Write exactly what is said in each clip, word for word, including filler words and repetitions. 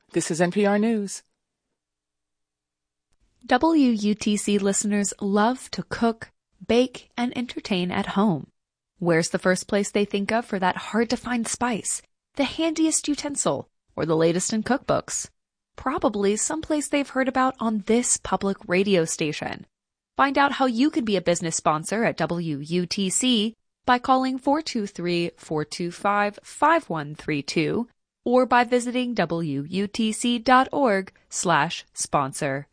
This is N P R News. W U T C listeners love to cook, bake, and entertain at home. Where's the first place they think of for that hard-to-find spice, the handiest utensil, or the latest in cookbooks? Probably someplace they've heard about on this public radio station. Find out how you could be a business sponsor at W U T C by calling four two three, four two five, five one three two or by visiting W U T C dot org slash sponsor.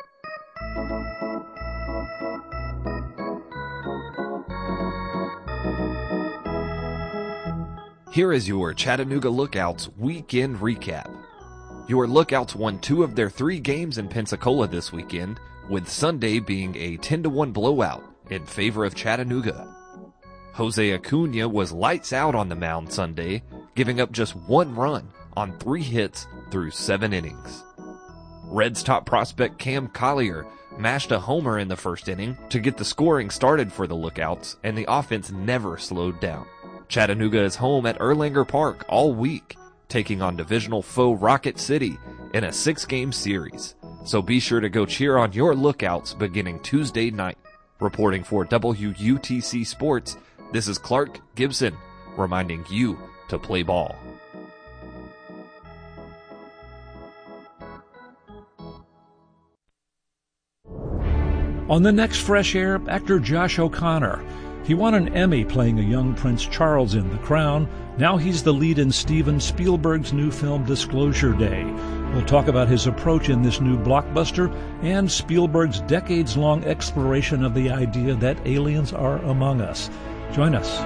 Here is your Chattanooga Lookouts weekend recap. Your Lookouts won two of their three games in Pensacola this weekend, with Sunday being a ten to one blowout in favor of Chattanooga. Jose Acuna was lights out on the mound Sunday, giving up just one run on three hits through seven innings. Reds top prospect Cam Collier mashed a homer in the first inning to get the scoring started for the Lookouts, and the offense never slowed down. Chattanooga is home at Erlanger Park all week, taking on divisional foe Rocket City in a six-game series. So be sure to go cheer on your Lookouts beginning Tuesday night. Reporting for W U T C Sports, this is Clark Gibson, reminding you to play ball. On the next Fresh Air, actor Josh O'Connor. He won an Emmy playing a young Prince Charles in The Crown. Now he's the lead in Steven Spielberg's new film Disclosure Day. We'll talk about his approach in this new blockbuster and Spielberg's decades-long exploration of the idea that aliens are among us. Join us.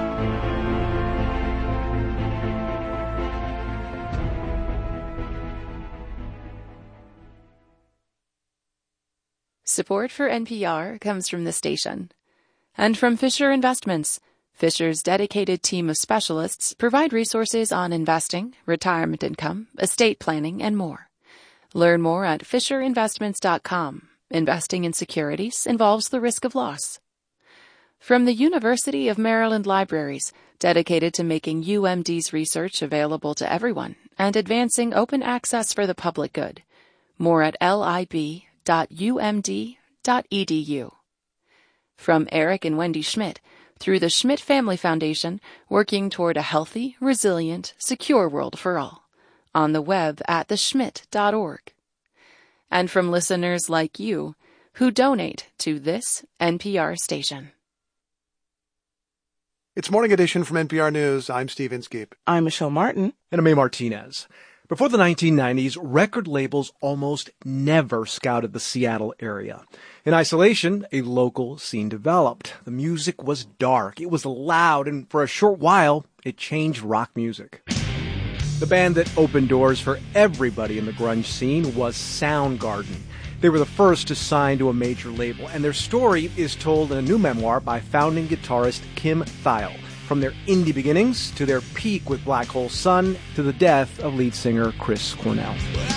Support for N P R comes from the station. And from Fisher Investments. Fisher's dedicated team of specialists provide resources on investing, retirement income, estate planning, and more. Learn more at fisher investments dot com. Investing in securities involves the risk of loss. From the University of Maryland Libraries, dedicated to making U M D's research available to everyone and advancing open access for the public good. More at lib dot u m d dot e d u. From Eric and Wendy Schmidt, through the Schmidt Family Foundation, working toward a healthy, resilient, secure world for all. On the web at the schmidt dot org. And from listeners like you, who donate to this N P R station. It's Morning Edition from N P R News. I'm Steve Inskeep. I'm Michelle Martin. And I'm A. Martinez. Before the nineteen nineties, record labels almost never scouted the Seattle area. In isolation, a local scene developed. The music was dark, it was loud, and for a short while, it changed rock music. The band that opened doors for everybody in the grunge scene was Soundgarden. They were the first to sign to a major label, and their story is told in a new memoir by founding guitarist Kim Thayil. From their indie beginnings to their peak with Black Hole Sun to the death of lead singer Chris Cornell.